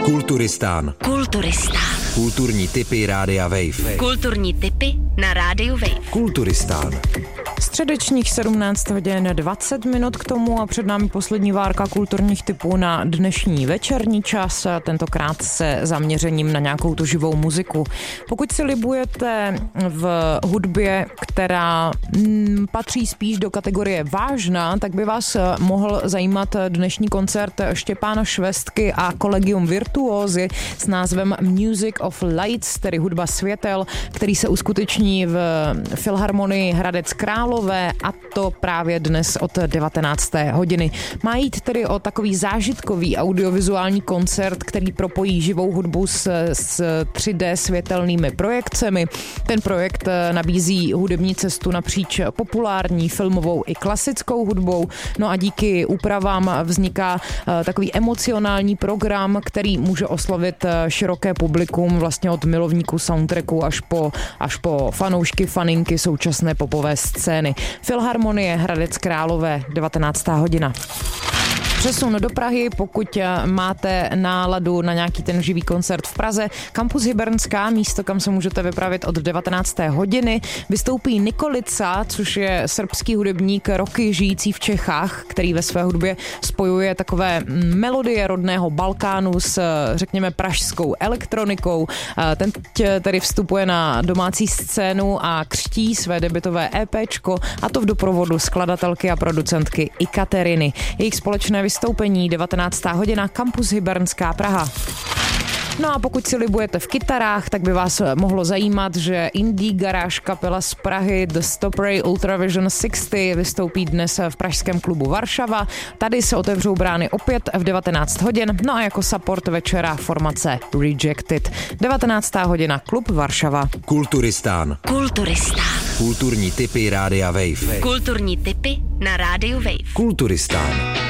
Kulturistán. Kulturní tipy Rádia Wave. Kulturní tipy na Rádiu Wave. Kulturistán. Středečních 17 hodin 20 minut k tomu a před námi poslední várka kulturních tipů na dnešní večerní čas, tentokrát se zaměřením na nějakou tu živou muziku. Pokud si libujete v hudbě, která patří spíš do kategorie vážná, tak by vás mohl zajímat dnešní koncert Štěpána Švestky a Collegium Virtuózy s názvem Music of Lights, tedy hudba světel, který se uskuteční v Filharmonii Hradec Králové, a to právě dnes od 19. hodiny. Má jít tedy o takový zážitkový audiovizuální koncert, který propojí živou hudbu s 3D světelnými projekcemi. Ten projekt nabízí hudební cestu napříč populární, filmovou i klasickou hudbou. No a díky úpravám vzniká takový emocionální program, který může oslovit široké publikum, vlastně od milovníků soundtracku až po fanoušky, faninky současné popové scény. Filharmonie Hradec Králové, 19. hodina. Přesun do Prahy, pokud máte náladu na nějaký ten živý koncert v Praze. Kampus Hybernská, místo, kam se můžete vypravit od 19. hodiny. Vystoupí Nikolica, což je srbský hudebník roky žijící v Čechách, který ve své hudbě spojuje takové melodie rodného Balkánu s, řekněme, pražskou elektronikou. Ten tedy vstupuje na domácí scénu a křtí své debutové EPčko, a to v doprovodu skladatelky a producentky Ikateriny. Jejich společné vystoupení 19. hodina, Kampus Hybernská, Praha. No a pokud si libujete v kytarách, tak by vás mohlo zajímat, že indie garáž kapela z Prahy The Stopray Ultravision 60 vystoupí dnes v pražském klubu Varšava. Tady se otevřou brány opět v 19 hodin, no a jako support večera formace Rejected. 19. hodina, klub Varšava. Kulturistán. Kulturní Kulturní tipy Rádia Wave. Kulturní tipy na Rádiu Wave. Kulturistán.